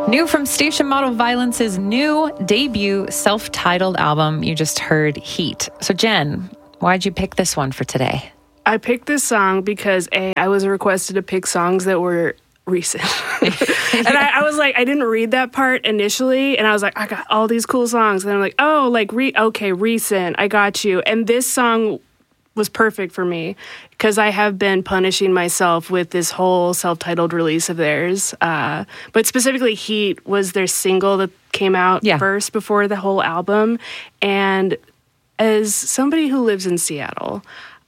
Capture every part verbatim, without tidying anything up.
New from Station Model Violence's new debut self-titled album, you just heard Heat. So Jen, why'd you pick this one for today? I picked this song because A, I was requested to pick songs that were recent. And I, I was like, I didn't read that part initially, and I was like, I got all these cool songs. And I'm like, oh, like, re- okay, recent, I got you. And this song was perfect for me because I have been punishing myself with this whole self-titled release of theirs. Uh, but specifically, Heat was their single that came out yeah. first before the whole album. And as somebody who lives in Seattle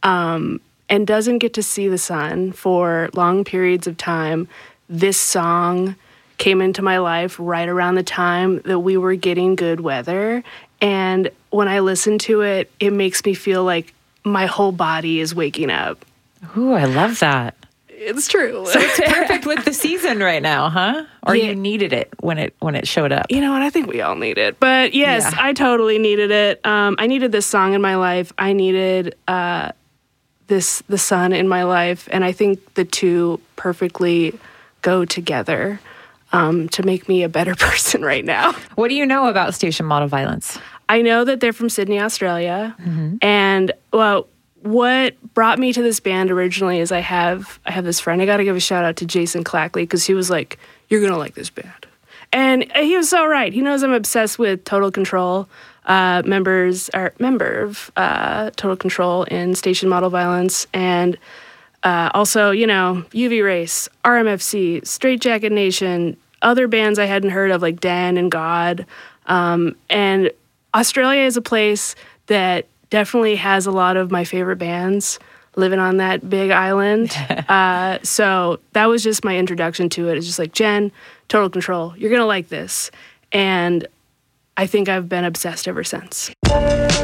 um, and doesn't get to see the sun for long periods of time, this song came into my life right around the time that we were getting good weather. And when I listen to it, it makes me feel like my whole body is waking up. Ooh, I love that. It's true. So it's perfect with the season right now, huh? Or yeah. you needed it when it when it showed up? You know what? I think we all need it. But yes, yeah. I totally needed it. Um, I needed this song in my life. I needed uh, this the sun in my life. And I think the two perfectly go together um, to make me a better person right now. What do you know about Station Model Violence? I know that they're from Sydney, Australia. Mm-hmm. And, well, what brought me to this band originally is I have I have this friend. I got to give a shout out to Jason Clackley because he was like, you're going to like this band. And he was so right. He knows I'm obsessed with Total Control. Uh, members are member of uh, Total Control in Station Model Violence. And uh, also, you know, U V Race, R M F C, Straight Jacket Nation, other bands I hadn't heard of like Dan and God. Um, and Australia is a place that definitely has a lot of my favorite bands living on that big island. uh, so that was just my introduction to it. It's just like, Jen, Total Control, you're going to like this. And I think I've been obsessed ever since.